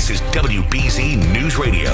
This is WBZ News Radio.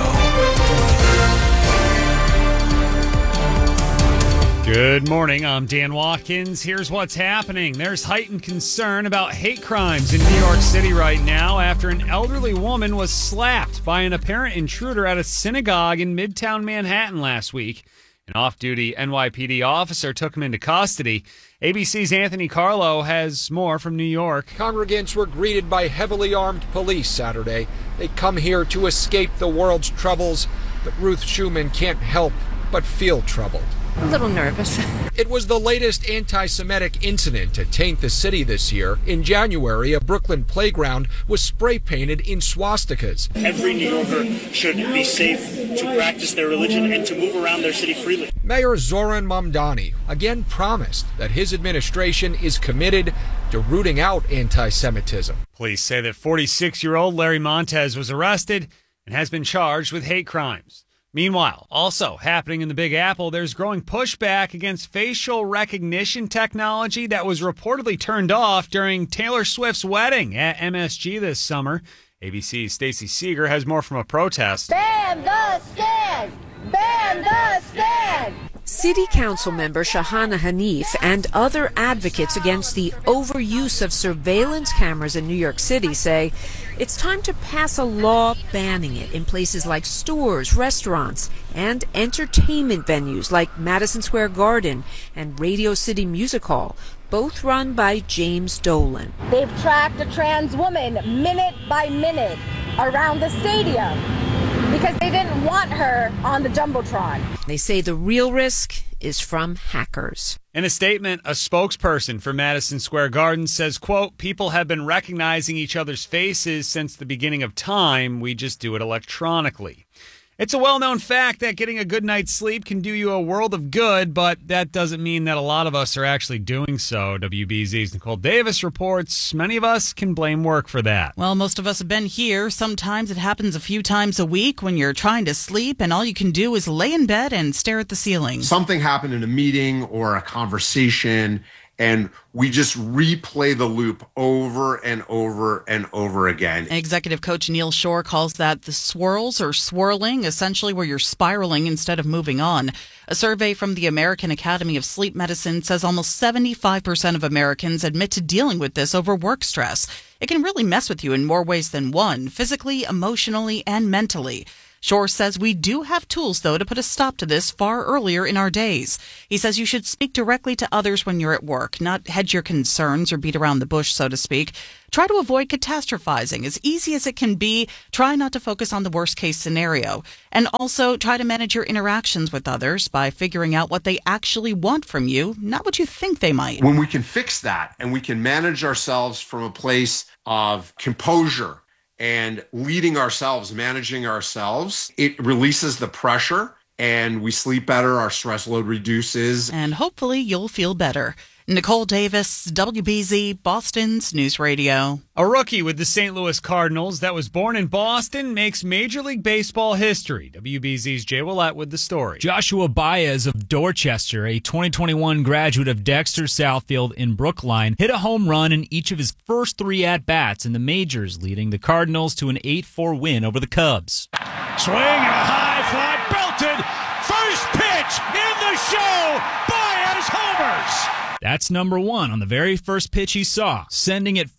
Good morning, I'm Dan Watkins. Here's what's happening. There's heightened concern about hate crimes in New York City right now after an elderly woman was slapped by an apparent intruder at a synagogue in Midtown Manhattan last week. An off-duty NYPD officer took him into custody. ABC's Anthony Carlo has more from New York. Congregants were greeted by heavily armed police Saturday. They come here to escape the world's troubles, but Ruth Schuman can't help but feel troubled. A little nervous. It was the latest anti-Semitic incident to taint the city this year. In January, a Brooklyn playground was spray-painted in swastikas. Every New Yorker should be safe to practice their religion and to move around their city freely. Mayor Zoran Mamdani again promised that his administration is committed to rooting out anti-Semitism. Police say that 46-year-old Larry Montez was arrested and has been charged with hate crimes. Meanwhile, also happening in the Big Apple, there's growing pushback against facial recognition technology that was reportedly turned off during Taylor Swift's wedding at MSG this summer. ABC's Stacey Seeger has more from a protest. Ban the stand! Ban the stand! City Council member Shahana Hanif and other advocates against the overuse of surveillance cameras in New York City say it's time to pass a law banning it in places like stores, restaurants, and entertainment venues like Madison Square Garden and Radio City Music Hall, both run by James Dolan. They've tracked a trans woman minute by minute around the stadium because they didn't want her on the Jumbotron. They say the real risk is from hackers. In a statement, a spokesperson for Madison Square Garden says, quote, people have been recognizing each other's faces since the beginning of time. We just do it electronically. It's a well-known fact that getting a good night's sleep can do you a world of good, but that doesn't mean that a lot of us are actually doing so. WBZ's Nicole Davis reports many of us can blame work for that. Well, most of us have been here. Sometimes it happens a few times a week when you're trying to sleep and all you can do is lay in bed and stare at the ceiling. Something happened in a meeting or a conversation, and we just replay the loop over and over and over again. Executive coach Neil Shore calls that the swirls or swirling, essentially where you're spiraling instead of moving on. A survey from the American Academy of Sleep Medicine says almost 75% of Americans admit to dealing with this over work stress. It can really mess with you in more ways than one, physically, emotionally, and mentally. Shore says we do have tools, though, to put a stop to this far earlier in our days. He says you should speak directly to others when you're at work, not hedge your concerns or beat around the bush, so to speak. Try to avoid catastrophizing. As easy as it can be, try not to focus on the worst-case scenario. And also try to manage your interactions with others by figuring out what they actually want from you, not what you think they might. When we can fix that and we can manage ourselves from a place of composure and leading ourselves, managing ourselves, it releases the pressure and we sleep better, our stress load reduces. And hopefully you'll feel better. Nicole Davis, WBZ, Boston's News Radio. A rookie with the St. Louis Cardinals that was born in Boston makes Major League Baseball history. WBZ's Jay Willett with the story. Joshua Baez of Dorchester, a 2021 graduate of Dexter Southfield in Brookline, hit a home run in each of his first 3 at-bats in the majors, leading the Cardinals to an 8-4 win over the Cubs. Swing and a high fly, belted, first pitch in the show, Baez homers. That's number 1 on the very first pitch he saw, sending it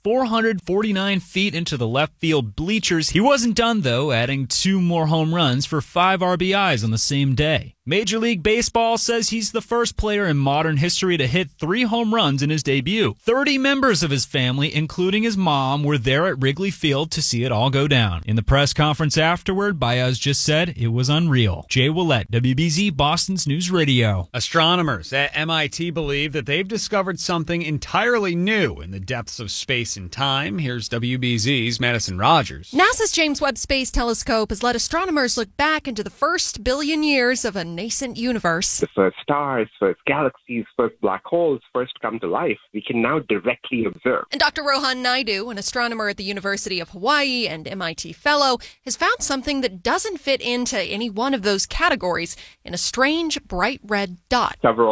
449 feet into the left field bleachers. He wasn't done, though, adding 2 more home runs for 5 RBIs on the same day. Major League Baseball says he's the first player in modern history to hit 3 home runs in his debut. 30 members of his family, including his mom, were there at Wrigley Field to see it all go down. In the press conference afterward, Baez just said it was unreal. Jay Willett, WBZ, Boston's News Radio. Astronomers at MIT believe that they've discovered something entirely new in the depths of space and time. Here's WBZ's Madison Rogers. NASA's James Webb Space Telescope has let astronomers look back into the first billion years of a nascent universe. The first stars, first galaxies, first black holes first come to life. We can now directly observe. And Dr. Rohan Naidu, an astronomer at the University of Hawaii and MIT fellow, has found something that doesn't fit into any one of those categories in a strange bright red dot. Several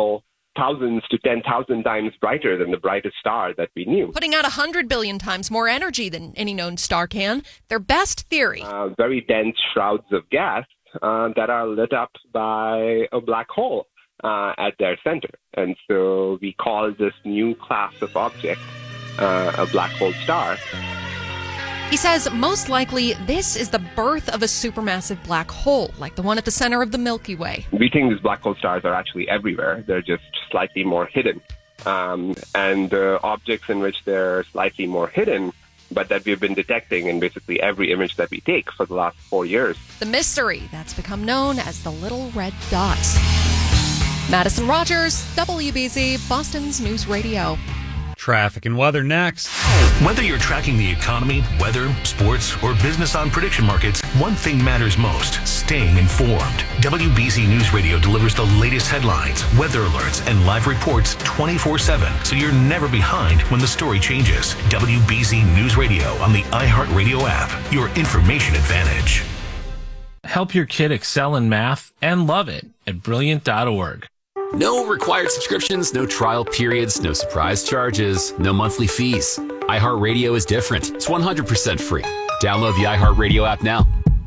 thousands to 10,000 times brighter than the brightest star that we knew. Putting out 100 billion times more energy than any known star can. Their best theory. Very dense shrouds of gas that are lit up by a black hole at their center. And so we call this new class of object a black hole star. He says most likely this is the birth of a supermassive black hole, like the one at the center of the Milky Way. We think these black hole stars are actually everywhere. They're just slightly more hidden. And objects in which they're slightly more hidden, but that we've been detecting in basically every image that we take for the last 4 years. The mystery that's become known as the little red dots. Madison Rogers, WBZ, Boston's News Radio. Traffic and weather next. Whether you're tracking the economy, weather, sports, or business on prediction markets, one thing matters most: staying informed. WBZ News Radio delivers the latest headlines, weather alerts, and live reports 24/7, so you're never behind when the story changes. WBZ News Radio on the iHeartRadio app, your information advantage. Help your kid excel in math and love it at Brilliant.org. No required subscriptions, no trial periods, no surprise charges, no monthly fees. iHeartRadio is different. It's 100% free. Download the iHeartRadio app now.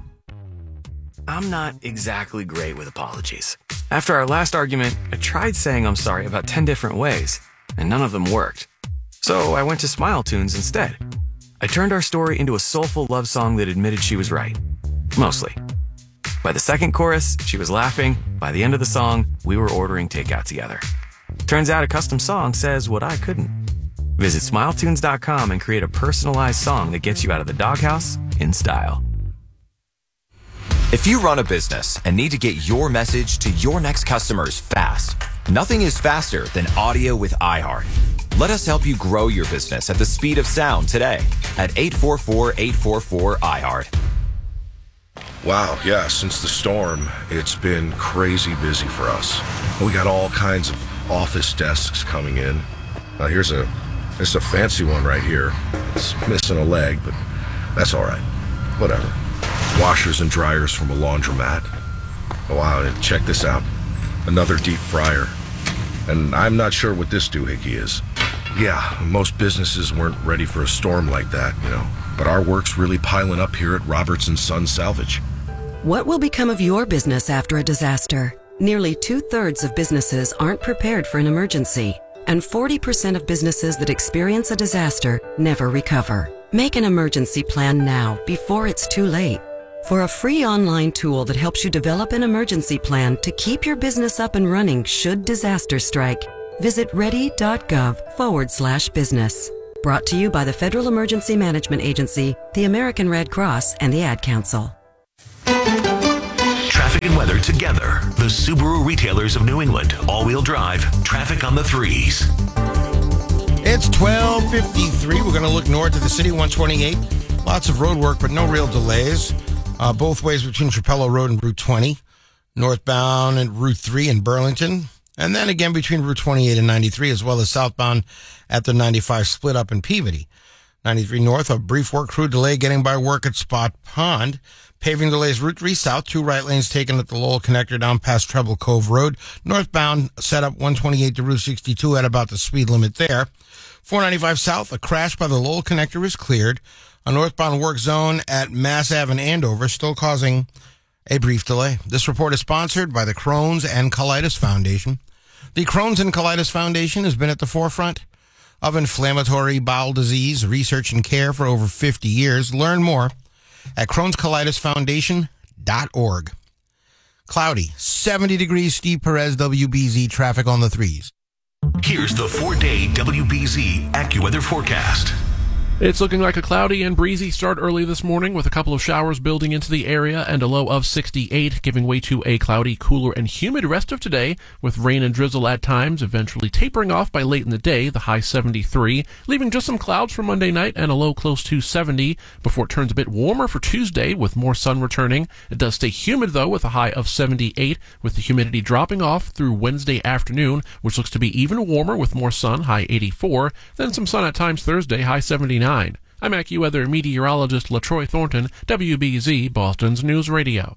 I'm not exactly great with apologies. After our last argument, I tried saying I'm sorry about 10 different ways, and none of them worked. So I went to Smile Tunes instead. I turned our story into a soulful love song that admitted she was right. Mostly. By the second chorus, she was laughing. By the end of the song, we were ordering takeout together. Turns out a custom song says what I couldn't. Visit SmileTunes.com and create a personalized song that gets you out of the doghouse in style. If you run a business and need to get your message to your next customers fast, nothing is faster than audio with iHeart. Let us help you grow your business at the speed of sound today at 844-844-iHeart. Wow, yeah, since the storm, it's been crazy busy for us. We got all kinds of office desks coming in. Here's a fancy one right here. It's missing a leg, but that's all right. Whatever. Washers and dryers from a laundromat. Oh, wow, and check this out. Another deep fryer. And I'm not sure what this doohickey is. Yeah, most businesses weren't ready for a storm like that, but our work's really piling up here at Roberts & Son Salvage. What will become of your business after a disaster? Nearly 2/3 of businesses aren't prepared for an emergency, and 40% of businesses that experience a disaster never recover. Make an emergency plan now, before it's too late. For a free online tool that helps you develop an emergency plan to keep your business up and running should disaster strike, visit ready.gov/business. Brought to you by the Federal Emergency Management Agency, the American Red Cross, and the Ad Council. Traffic and weather together. The Subaru retailers of New England. All-wheel drive. Traffic on the 3s. It's 12:53. We're going to look north of the city, 128. Lots of road work, but no real delays. Both ways between Trapello Road and Route 20. Northbound and Route 3 in Burlington. And then again between Route 28 and 93, as well as southbound at the 95 split up in Peabody. 93 north, a brief work crew delay getting by work at Spot Pond. Paving delays Route 3 south, 2 right lanes taken at the Lowell connector down past Treble Cove Road. Northbound set up 128 to Route 62 at about the speed limit there. 495 south, a crash by the Lowell connector is cleared. A northbound work zone at Mass Ave in Andover still causing a brief delay. This report is sponsored by the Crohn's and Colitis Foundation. The Crohn's and Colitis Foundation has been at the forefront of inflammatory bowel disease research and care for over 50 years. Learn more at Crohn'sColitisFoundation.org. Cloudy, 70 degrees, Steve Perez, WBZ, traffic on the 3s. Here's the 4-day WBZ AccuWeather forecast. It's looking like a cloudy and breezy start early this morning with a couple of showers building into the area and a low of 68, giving way to a cloudy, cooler, and humid rest of today with rain and drizzle at times, eventually tapering off by late in the day, the high 73, leaving just some clouds for Monday night and a low close to 70 before it turns a bit warmer for Tuesday with more sun returning. It does stay humid, though, with a high of 78, with the humidity dropping off through Wednesday afternoon, which looks to be even warmer with more sun, high 84, then some sun at times Thursday, high 79. I'm AccuWeather meteorologist LaTroy Thornton, WBZ, Boston's News Radio.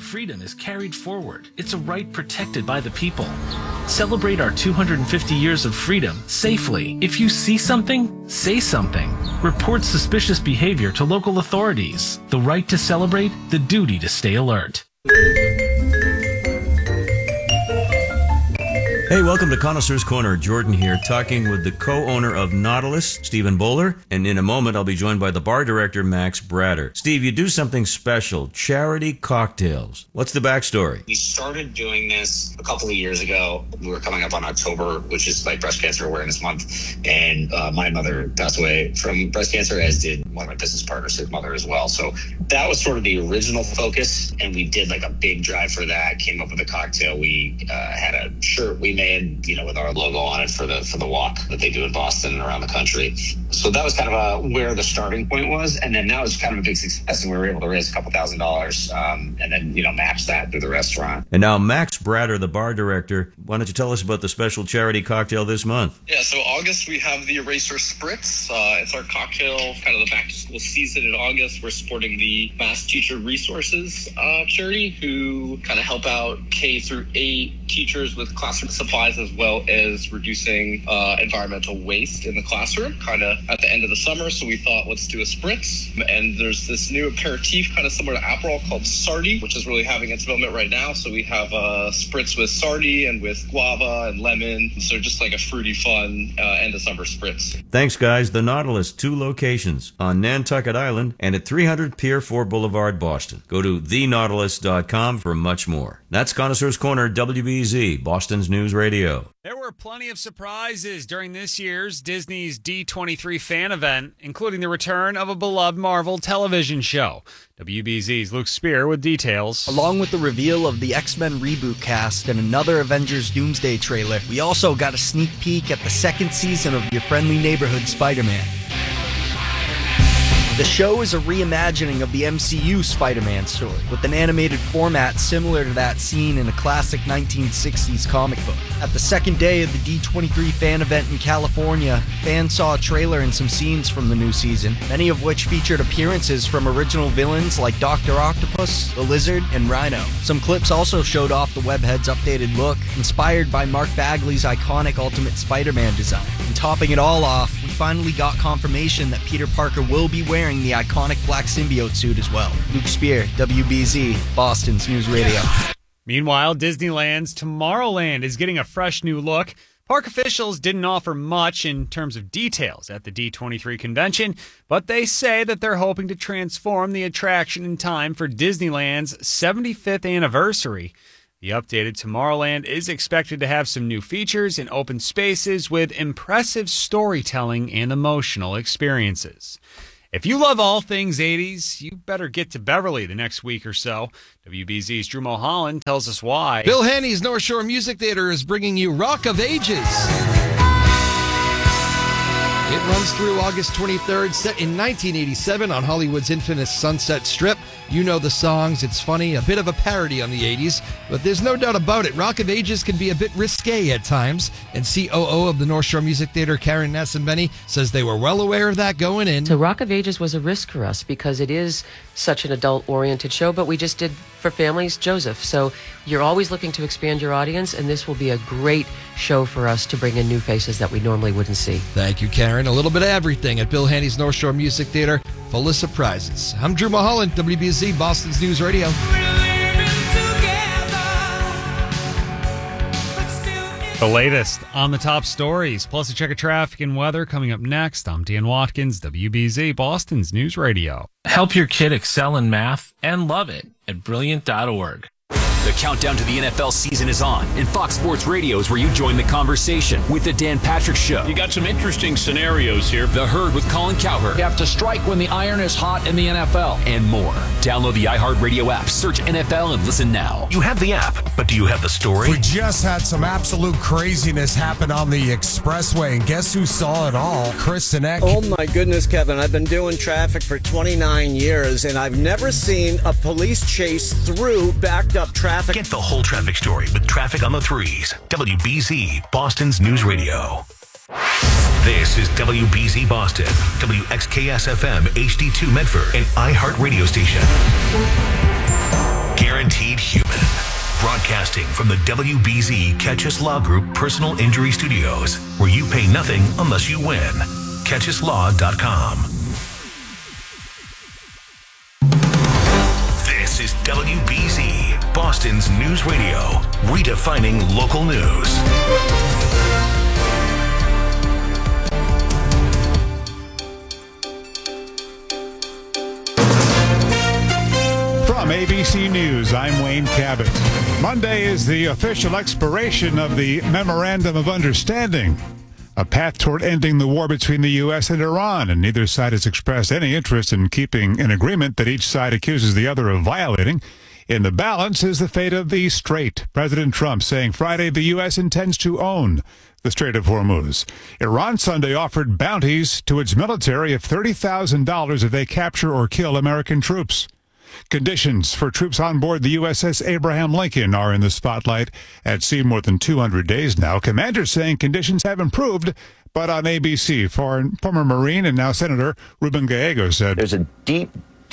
freedom is carried forward. It's a right protected by the people. Celebrate our 250 years of freedom safely. If you see something, say something. Report suspicious behavior to local authorities. The right to celebrate, the duty to stay alert. Hey, welcome to Connoisseur's Corner. Jordan here, talking with the co-owner of Nautilus, Stephen Bowler. And in a moment, I'll be joined by the bar director, Max Bratter. Steve, you do something special, charity cocktails. What's the backstory? We started doing this a couple of years ago. We were coming up on October, which is like Breast Cancer Awareness Month. And my mother passed away from breast cancer, as did one of my business partners, his mother as well. So that was sort of the original focus. And we did like a big drive for that, came up with a cocktail. We had a shirt we made, with our logo on it for the walk that they do in Boston and around the country. So that was kind of where the starting point was. And then that was kind of a big success, and we were able to raise a couple $1,000 and then, match that through the restaurant. And now Max Bratter, the bar director, why don't you tell us about the special charity cocktail this month? Yeah, so August we have the Eraser Spritz. It's our cocktail, kind of the back to school season in August. We're supporting the Mass Teacher Resources charity, who kind of help out K through 8 teachers with classroom supplies, as well as reducing environmental waste in the classroom, kind of at the end of the summer. So we thought, let's do a spritz. And there's this new aperitif, kind of similar to Aperol, called Sardi, which is really having its moment right now. So we have a spritz with Sardi and with guava and lemon. So just like a fruity, fun end of summer spritz. Thanks, guys. The Nautilus, 2 locations, on Nantucket Island and at 300 Pier 4 Boulevard, Boston. Go to thenautilus.com for much more. That's Connoisseur's Corner, WBZ, Boston's News Radio. There were plenty of surprises during this year's Disney's D23 fan event, including the return of a beloved Marvel television show. WBZ's Luke Spear with details. Along with the reveal of the X-Men reboot cast and another Avengers Doomsday trailer, we also got a sneak peek at the second season of Your Friendly Neighborhood Spider-Man. The show is a reimagining of the MCU Spider-Man story, with an animated format similar to that seen in a classic 1960s comic book. At the second day of the D23 fan event in California, fans saw a trailer and some scenes from the new season, many of which featured appearances from original villains like Dr. Octopus, the Lizard, and Rhino. Some clips also showed off the Webhead's updated look, inspired by Mark Bagley's iconic Ultimate Spider-Man design. And topping it all off, we finally got confirmation that Peter Parker will be wearing the iconic black symbiote suit as well. Luke Spear, WBZ, Boston's News Radio. Meanwhile, Disneyland's Tomorrowland is getting a fresh new look. Park officials didn't offer much in terms of details at the D23 convention, but they say that they're hoping to transform the attraction in time for Disneyland's 75th anniversary. The updated Tomorrowland is expected to have some new features and open spaces with impressive storytelling and emotional experiences. If you love all things 80s, you better get to Beverly the next week or so. WBZ's Drew Mulholland tells us why. Bill Haney's North Shore Music Theater is bringing you Rock of Ages. It runs through August 23rd, set in 1987 on Hollywood's infamous Sunset Strip. You know the songs, it's funny, a bit of a parody on the 80s, but there's no doubt about it, Rock of Ages can be a bit risque at times, and COO of the North Shore Music Theater, Karen Nassenbenny, says they were well aware of that going in. So Rock of Ages was a risk for us because it is such an adult-oriented show, but we just did for families Joseph. So you're always looking to expand your audience, and this will be a great show for us to bring in new faces that we normally wouldn't see. Thank you, Karen. A little bit of everything at Bill Haney's North Shore Music Theater, full of surprises. I'm Drew Mulholland, WBZ, Boston's News Radio. The latest on the top stories, plus a check of traffic and weather coming up next. I'm Dan Watkins, WBZ, Boston's News Radio. Help your kid excel in math and love it at Brilliant.org. The countdown to the NFL season is on, and Fox Sports Radio is where you join the conversation with The Dan Patrick Show. You got some interesting scenarios here. The Herd with Colin Cowherd. You have to strike when the iron is hot in the NFL. And more. Download the iHeartRadio app, search NFL, and listen now. You have the app, but do you have the story? We just had some absolute craziness happen on the expressway, and guess who saw it all? Chris Sinek. Oh my goodness, Kevin. I've been doing traffic for 29 years, and I've never seen a police chase through backed up traffic. Get the whole traffic story with Traffic on the Threes. WBZ, Boston's News Radio. This is WBZ Boston, WXKS FM HD2 Medford, and iHeart Radio Station. guaranteed human. Broadcasting from the WBZ Catchus Law Group Personal Injury Studios, where you pay nothing unless you win. CatchusLaw.com. This is WBZ, Boston's news radio, redefining local news. From ABC News, I'm Wayne Cabot. Monday is the official expiration of the Memorandum of Understanding, a path toward ending the war between the U.S. and Iran, and neither side has expressed any interest in keeping an agreement that each side accuses the other of violating. In the balance is the fate of the Strait. President Trump saying Friday the U.S. intends to own the Strait of Hormuz. Iran Sunday offered bounties to its military of $30,000 if they capture or kill American troops. Conditions for troops on board the USS Abraham Lincoln are in the spotlight at sea more than 200 days now. Commanders saying conditions have improved, but on ABC, former Marine and now Senator Ruben Gallego said, "There's a deep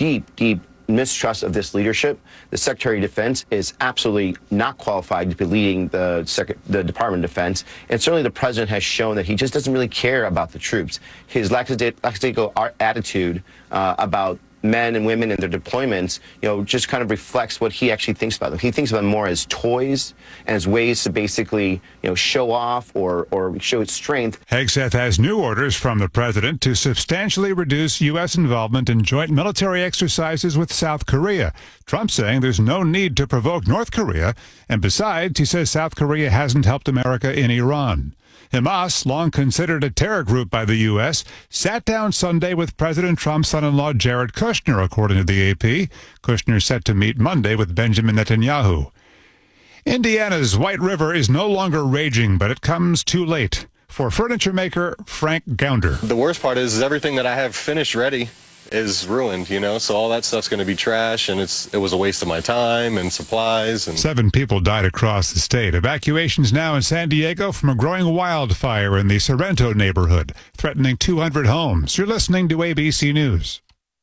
mistrust of this leadership. The Secretary of Defense is absolutely not qualified to be leading the Department of Defense, and certainly the President has shown that he just doesn't really care about the troops. His lackadaisical attitude about men and women and their deployments, just kind of reflects what he actually thinks about them. He thinks about them more as toys and as ways to basically, show off or show its strength." Hegseth has new orders from the president to substantially reduce U.S. involvement in joint military exercises with South Korea. Trump saying there's no need to provoke North Korea, and besides, he says South Korea hasn't helped America in Iran. Hamas, long considered a terror group by the U.S., sat down Sunday with President Trump's son-in-law Jared Kushner, according to the AP. Kushner set to meet Monday with Benjamin Netanyahu. Indiana's White River is no longer raging, but it comes too late for furniture maker Frank Gounder. The worst part is everything that I have finished ready is ruined, so all that stuff's going to be trash, and it was a waste of my time and supplies. And 7 people died across the state. Evacuations now in San Diego from a growing wildfire in the Sorrento neighborhood, threatening 200 homes. You're listening to ABC News.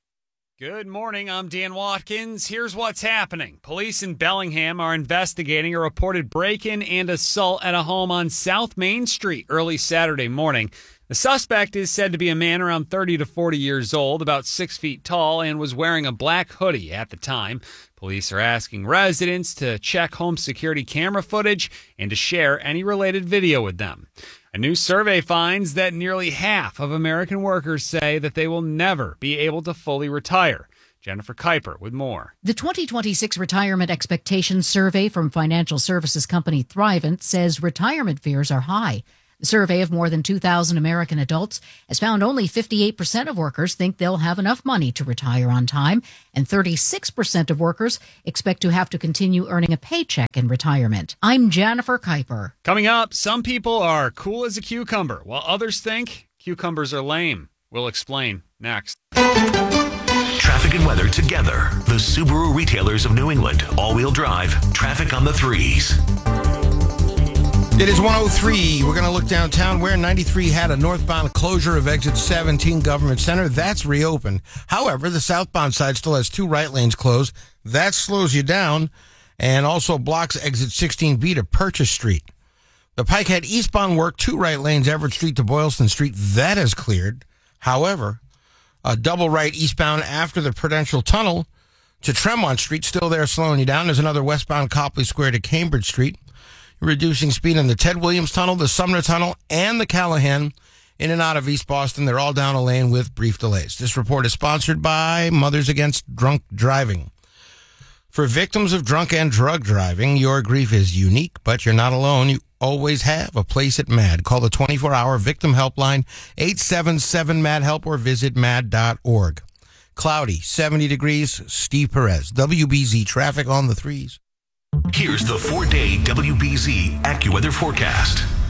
Good morning, I'm Dan Watkins. Here's what's happening. Police in Bellingham are investigating a reported break-in and assault at a home on South Main Street early Saturday morning. The suspect is said to be a man around 30 to 40 years old, about 6 feet tall, and was wearing a black hoodie at the time. Police are asking residents to check home security camera footage and to share any related video with them. A new survey finds that nearly half of American workers say that they will never be able to fully retire. Jennifer Kuiper with more. The 2026 Retirement Expectations Survey from financial services company Thrivent says retirement fears are high. The survey of more than 2,000 American adults has found only 58% of workers think they'll have enough money to retire on time, and 36% of workers expect to have to continue earning a paycheck in retirement. I'm Jennifer Kuiper. Coming up, some people are cool as a cucumber, while others think cucumbers are lame. We'll explain next. Traffic and weather together. The Subaru retailers of New England. All-wheel drive. Traffic on the 3s. It is 103. We're going to look downtown where 93 had a northbound closure of exit 17 Government Center. That's reopened. However, the southbound side still has 2 right lanes closed. That slows you down and also blocks exit 16B to Purchase Street. The Pike had eastbound work, 2 right lanes, Everett Street to Boylston Street. That is cleared. However, a double right eastbound after the Prudential Tunnel to Tremont Street, still there slowing you down. There's another westbound Copley Square to Cambridge Street. Reducing speed in the Ted Williams Tunnel, the Sumner Tunnel, and the Callahan in and out of East Boston. They're all down a lane with brief delays. This report is sponsored by Mothers Against Drunk Driving. For victims of drunk and drug driving, your grief is unique, but you're not alone. You always have a place at MAD. Call the 24-hour victim helpline, 877-MAD-HELP, or visit mad.org. Cloudy, 70 degrees, Steve Perez. WBZ traffic on the 3s. Here's the 4-day WBZ AccuWeather forecast.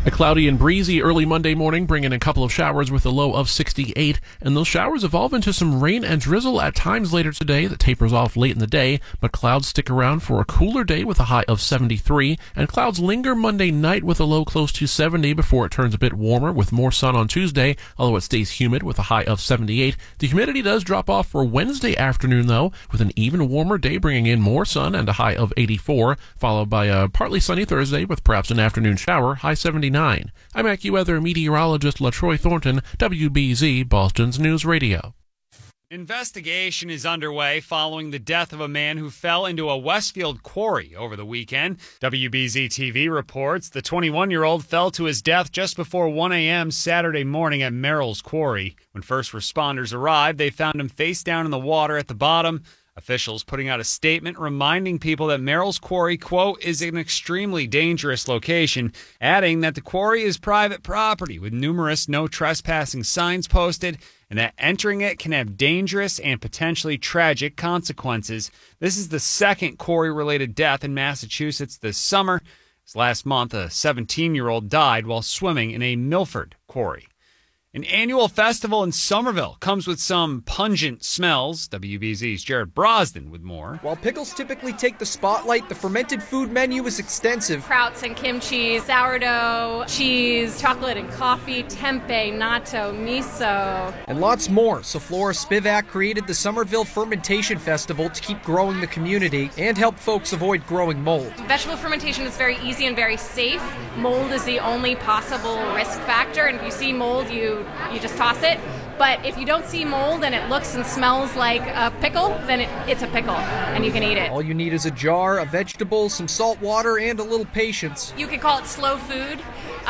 A cloudy and breezy early Monday morning, bringing a couple of showers with a low of 68, and those showers evolve into some rain and drizzle at times later today that tapers off late in the day, but clouds stick around for a cooler day with a high of 73, and clouds linger Monday night with a low close to 70 before it turns a bit warmer with more sun on Tuesday, although it stays humid with a high of 78. The humidity does drop off for Wednesday afternoon, though, with an even warmer day bringing in more sun and a high of 84, followed by a partly sunny Thursday with perhaps an afternoon shower, high 79. I'm AccuWeather meteorologist LaTroy Thornton, WBZ, Boston's News Radio. Investigation is underway following the death of a man who fell into a Westfield quarry over the weekend. WBZ TV reports the 21-year-old fell to his death just before 1 a.m. Saturday morning at Merrill's Quarry. When first responders arrived, they found him face down in the water at the bottom. Officials putting out a statement reminding people that Merrill's Quarry, quote, is an extremely dangerous location, adding that the quarry is private property with numerous no trespassing signs posted and that entering it can have dangerous and potentially tragic consequences. This is the second quarry-related death in Massachusetts this summer. Last month, a 17-year-old died while swimming in a Milford quarry. An annual festival in Somerville comes with some pungent smells. WBZ's Jared Brosden with more. While pickles typically take the spotlight, the fermented food menu is extensive. Krauts and kimchi, sourdough, cheese, chocolate and coffee, tempeh, natto, miso. And lots more. So Flora Spivak created the Somerville Fermentation Festival to keep growing the community and help folks avoid growing mold. Vegetable fermentation is very easy and very safe. Mold is the only possible risk factor, and if you see mold, you just toss it. But if you don't see mold and it looks and smells like a pickle, then it's a pickle and you can eat it. All you need is a jar, a vegetable, some salt water, and a little patience. You could call it slow food,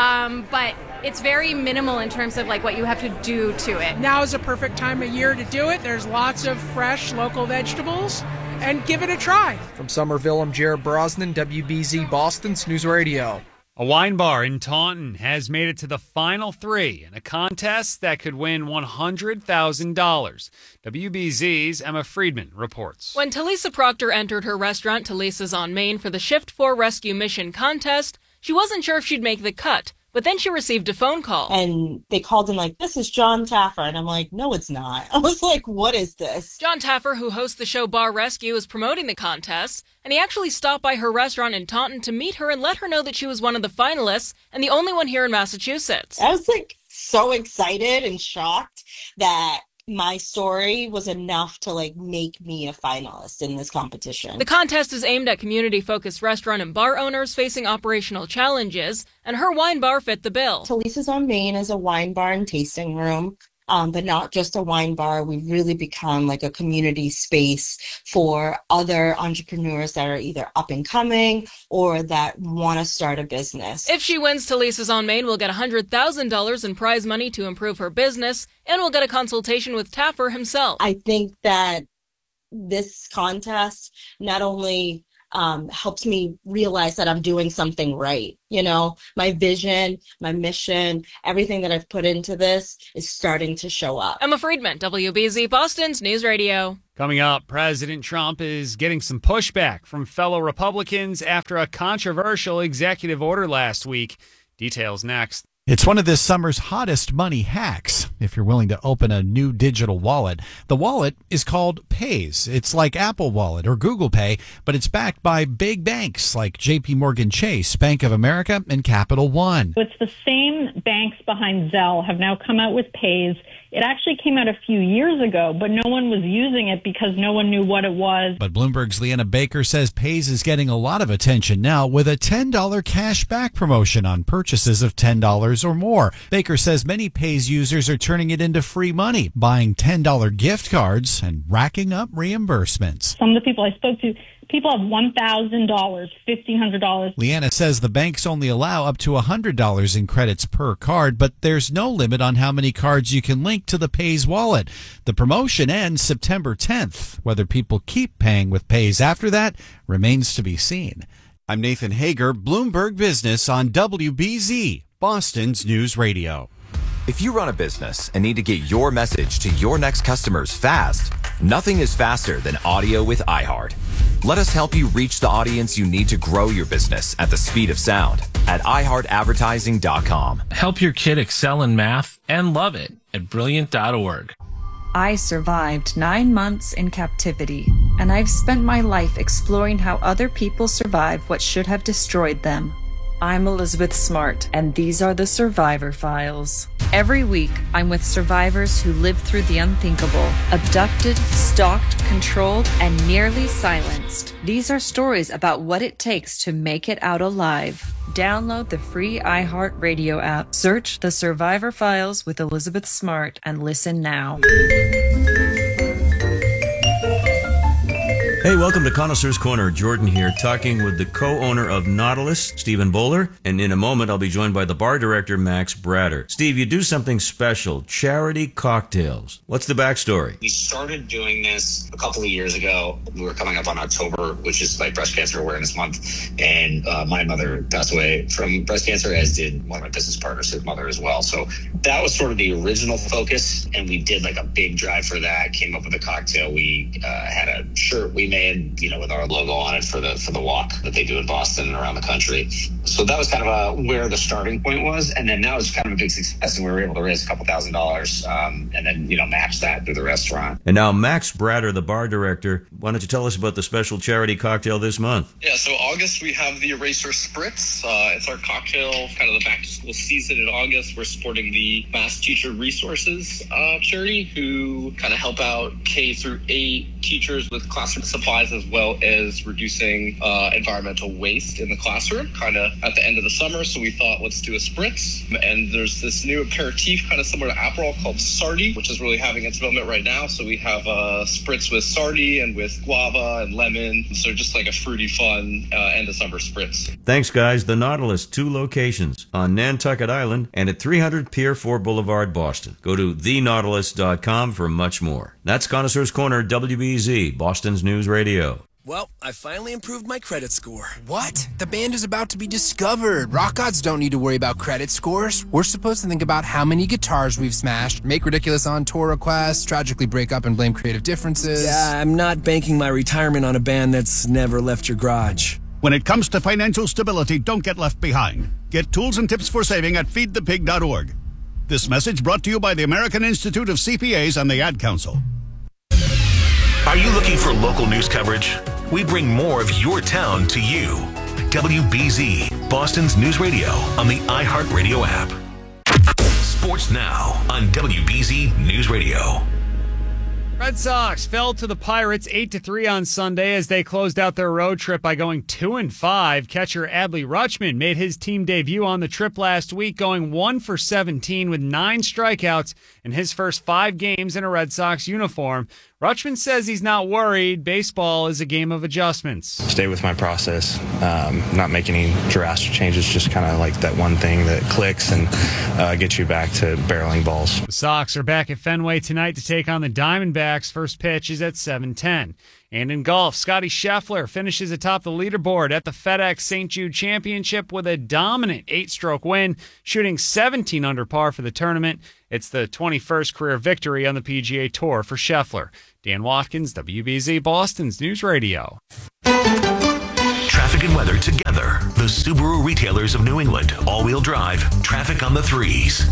but it's very minimal in terms of like what you have to do to it. Now is a perfect time of year to do it. There's lots of fresh local vegetables, and give it a try. From Somerville, I'm Jared Brosnan, WBZ Boston's News Radio. A wine bar in Taunton has made it to the final three in a contest that could win $100,000. WBZ's Emma Friedman reports. When Talisa Proctor entered her restaurant, Talisa's on Main, for the Shift 4 Rescue Mission contest, she wasn't sure if she'd make the cut. But then she received a phone call. And they called in like, this is John Taffer. And I'm like, no, it's not. I was like, what is this? John Taffer, who hosts the show Bar Rescue, is promoting the contest. And he actually stopped by her restaurant in Taunton to meet her and let her know that she was one of the finalists and the only one here in Massachusetts. I was like so excited and shocked that my story was enough to like make me a finalist in this competition. The contest is aimed at community-focused restaurant and bar owners facing operational challenges, and her wine bar fit the bill. Talisa's on Main is a wine bar and tasting room. But not just a wine bar. We've really become like a community space for other entrepreneurs that are either up and coming or that want to start a business. If she wins, Talisa's on Main will get $100,000 in prize money to improve her business and will get a consultation with Taffer himself. I think that this contest not only helps me realize that I'm doing something right. You know, my vision, my mission, everything that I've put into this is starting to show up. Emma Friedman, WBZ Boston's News Radio. Coming up, President Trump is getting some pushback from fellow Republicans after a controversial executive order last week. Details next. It's one of this summer's hottest money hacks, if you're willing to open a new digital wallet. The wallet is called Paze. It's like Apple Wallet or Google Pay, but it's backed by big banks like JP Morgan Chase, Bank of America, and Capital One. It's the same banks behind Zelle have now come out with Paze. It actually came out a few years ago, but no one was using it because no one knew what it was. But Bloomberg's Leanna Baker says Paze is getting a lot of attention now with a $10 cash back promotion on purchases of $10 or more. Baker says many Paze users are turning it into free money, buying $10 gift cards and racking up reimbursements. Some of the people I spoke to, people have $1,000, $1,500. Leanna says the banks only allow up to $100 in credits per card, but there's no limit on how many cards you can link to the Paze wallet. The promotion ends September 10th. Whether people keep paying with Paze after that remains to be seen. I'm Nathan Hager, Bloomberg Business on WBZ, Boston's News Radio. If you run a business and need to get your message to your next customers fast, Nothing is faster than audio with iHeart. Let us help you reach the audience you need to grow your business at the speed of sound at iHeartAdvertising.com. Help your kid excel in math and love it at Brilliant.org. I survived 9 months in captivity, and I've spent my life exploring how other people survive what should have destroyed them. I'm Elizabeth Smart, and these are the Survivor Files. Every week, I'm with survivors who lived through the unthinkable, abducted, stalked, controlled, and nearly silenced. These are stories about what it takes to make it out alive. Download the free iHeartRadio app. Search The Survivor Files with Elizabeth Smart and listen now. Hey, welcome to Connoisseur's Corner. Jordan here, talking with the co-owner of Nautilus, Stephen Bowler, and in a moment I'll be joined by the bar director, Max Bratter. Steve, you do something special, charity cocktails. What's the backstory? We started doing this a couple of years ago. We were coming up on October, which is like Breast Cancer Awareness Month, and my mother passed away from breast cancer, as did one of my business partners, his mother as well. So that was sort of the original focus, and we did like a big drive for that, came up with a cocktail. We had a shirt we made, with our logo on it for the walk that they do in Boston and around the country. So that was kind of where the starting point was. And then now it's kind of a big success, and we were able to raise a couple $1,000 and then, match that through the restaurant. And now Max Bratter, the bar director, why don't you tell us about the special charity cocktail this month? Yeah, so August we have the Eraser Spritz. It's our cocktail, kind of the back to school season in August. We're supporting the Mass Teacher Resources charity, who kind of help out K through 8 teachers with classroom supplies, as well as reducing environmental waste in the classroom, kind of at the end of the summer. So we thought, let's do a spritz. And there's this new aperitif, kind of similar to Aperol, called Sardi, which is really having its moment right now. So we have a spritz with Sardi and with guava and lemon. So just like a fruity, fun end of summer spritz. Thanks, guys. The Nautilus, 2 locations, on Nantucket Island and at 300 Pier 4 Boulevard, Boston. Go to thenautilus.com for much more. That's Connoisseur's Corner, WBZ, Boston's News Radio. Well, I finally improved my credit score. What? The band is about to be discovered. Rock gods don't need to worry about credit scores. We're supposed to think about how many guitars we've smashed, make ridiculous on-tour requests, tragically break up and blame creative differences. Yeah, I'm not banking my retirement on a band that's never left your garage. When it comes to financial stability, don't get left behind. Get tools and tips for saving at feedthepig.org. This message brought to you by the American Institute of CPAs and the Ad Council. Are you looking for local news coverage? We bring more of your town to you. WBZ, Boston's News Radio on the iHeartRadio app. Sports now on WBZ News Radio. Red Sox fell to the Pirates 8-3 on Sunday as they closed out their road trip by going 2-5. Catcher Adley Rutschman made his team debut on the trip last week, going 1-for-17 with 9 strikeouts in his first 5 games in a Red Sox uniform. Rutschman says he's not worried. Baseball is a game of adjustments. Stay with my process, not make any drastic changes, just kind of like that one thing that clicks and gets you back to barreling balls. The Sox are back at Fenway tonight to take on the Diamondbacks. First pitch is at 7:10. And in golf, Scotty Scheffler finishes atop the leaderboard at the FedEx St. Jude Championship with a dominant 8-stroke win, shooting 17 under par for the tournament. It's the 21st career victory on the PGA Tour for Scheffler. Dan Watkins, WBZ, Boston's News Radio. Traffic and weather together. The Subaru retailers of New England. All-wheel drive. Traffic on the 3s.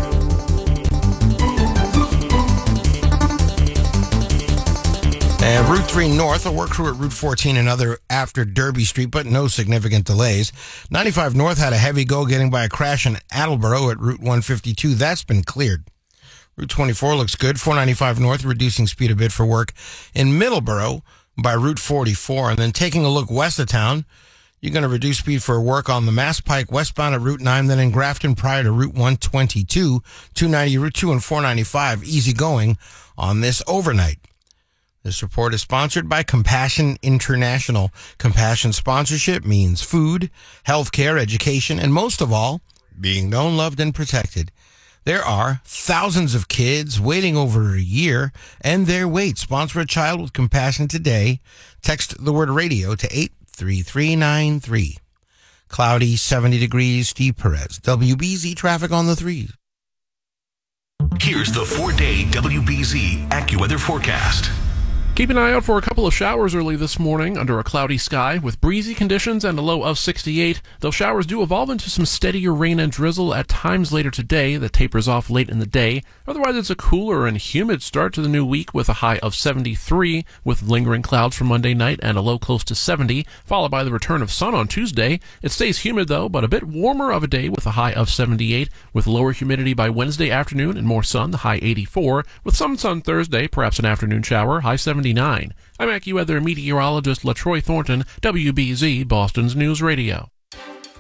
And Route 3 North, a work crew at Route 14 and other after Derby Street, but no significant delays. 95 North had a heavy go getting by a crash in Attleboro at Route 152. That's been cleared. Route 24 looks good. 495 North reducing speed a bit for work in Middleborough by Route 44. And then taking a look west of town, you're going to reduce speed for work on the Mass Pike westbound at Route 9, then in Grafton prior to Route 122, 290, Route 2, and 495. Easy going on this overnight. This report is sponsored by Compassion International. Compassion sponsorship means food, healthcare, education, and most of all, being known, loved, and protected. There are thousands of kids waiting over a year, and their wait. Sponsor a child with compassion today. Text the word radio to 83393. Cloudy, 70 degrees, Steve Perez. WBZ traffic on the 3s. Here's the 4-day WBZ AccuWeather forecast. Keep an eye out for a couple of showers early this morning under a cloudy sky with breezy conditions and a low of 68. Those showers do evolve into some steadier rain and drizzle at times later today that tapers off late in the day. Otherwise, it's a cooler and humid start to the new week with a high of 73 with lingering clouds for Monday night and a low close to 70, followed by the return of sun on Tuesday. It stays humid, though, but a bit warmer of a day with a high of 78 with lower humidity by Wednesday afternoon and more sun, the high 84, with some sun Thursday, perhaps an afternoon shower, high 79. I'm AccuWeather meteorologist LaTroy Thornton, WBZ, Boston's News Radio.